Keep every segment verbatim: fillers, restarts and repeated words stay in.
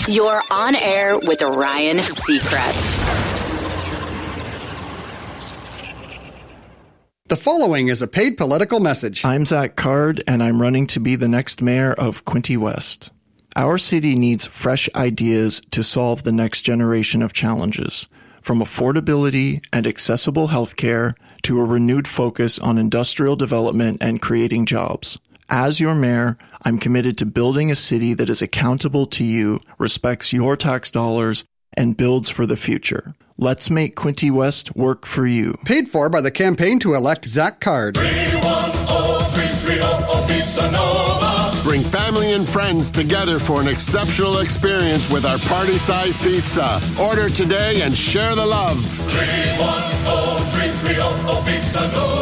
You're on air with Ryan Seacrest. The following is a paid political message. I'm Zach Card, and I'm running to be the next mayor of Quinte West. Our city needs fresh ideas to solve the next generation of challenges, from affordability and accessible healthcare to a renewed focus on industrial development and creating jobs. As your mayor, I'm committed to building a city that is accountable to you, respects your tax dollars, and builds for the future. Let's make Quinte West work for you. Paid for by the campaign to elect Zach Card. three one zero three three zero Pizza Nova. Bring family and friends together for an exceptional experience with our party-sized pizza. Order today and share the love. three one zero three three zero Pizza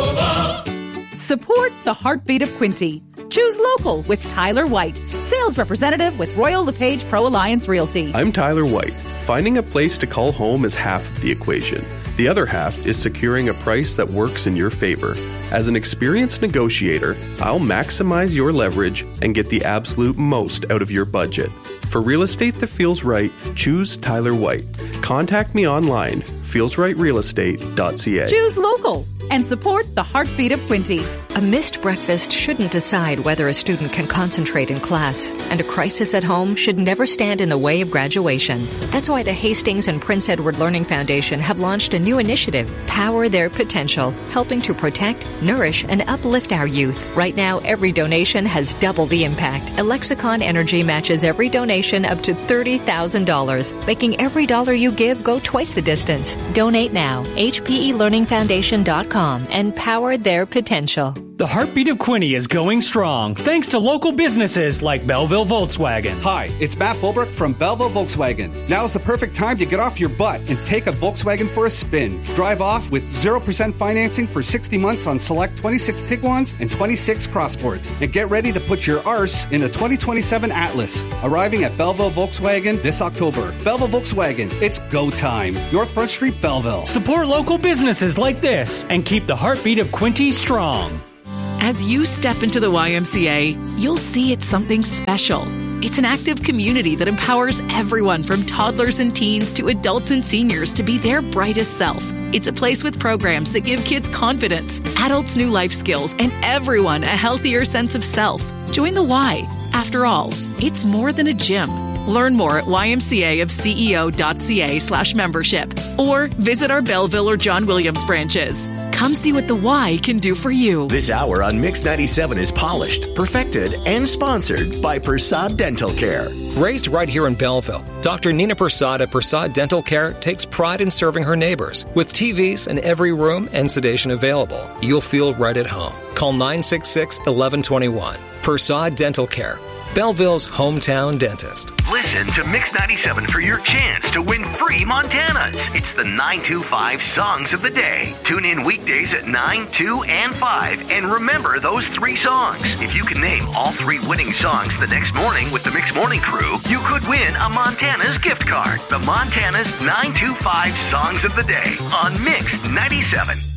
Nova. Support the heartbeat of Quinte. Choose local with Tyler White, sales representative with Royal LePage Pro Alliance Realty. I'm Tyler White. Finding a place to call home is half of the equation. The other half is securing a price that works in your favor. As an experienced negotiator, I'll maximize your leverage and get the absolute most out of your budget. For real estate that feels right, choose Tyler White. Contact me online, feels right real estate dot c a. Choose local and support the heartbeat of Quinte. A missed breakfast shouldn't decide whether a student can concentrate in class, and a crisis at home should never stand in the way of graduation. That's why the Hastings and Prince Edward Learning Foundation have launched a new initiative, Power Their Potential, helping to protect, nourish, and uplift our youth. Right now, every donation has double the impact. Alexicon Energy matches every donation up to thirty thousand dollars, making every dollar you give go twice the distance. Donate now. H P E learning foundation dot com and power their potential. The heartbeat of Quinte is going strong, thanks to local businesses like Belleville Volkswagen. Hi, it's Matt Bulbrook from Belleville Volkswagen. Now's the perfect time to get off your butt and take a Volkswagen for a spin. Drive off with zero percent financing for sixty months on select twenty-six Tiguans and twenty-six Crossports. And get ready to put your arse in a twenty twenty-seven Atlas. Arriving at Belleville Volkswagen this October. Belleville Volkswagen, it's go time. North Front Street, Belleville. Support local businesses like this and keep the heartbeat of Quinte strong. As you step into the Y M C A, you'll see it's something special. It's an active community that empowers everyone from toddlers and teens to adults and seniors to be their brightest self. It's a place with programs that give kids confidence, adults new life skills, and everyone a healthier sense of self. Join the Y. After all, it's more than a gym. Learn more at Y M C A of C E O dot C A slash membership or visit our Belleville or John Williams branches. Come see what the Y can do for you. This hour on Mix ninety-seven is polished, perfected, and sponsored by Persad Dental Care. Raised right here in Belleville, Doctor Nina Persad at Persad Dental Care takes pride in serving her neighbors. With T Vs in every room and sedation available, you'll feel right at home. Call nine six six, one one two one. Persad Dental Care, Belleville's hometown dentist. Listen to Mix ninety-seven for your chance to win free Montanas. It's the nine two five Songs of the Day. Tune in weekdays at nine, two, and five, and remember those three songs. If you can name all three winning songs the next morning with the Mix Morning Crew, you could win a Montana's gift card. The Montana's nine two five Songs of the Day on Mix ninety-seven.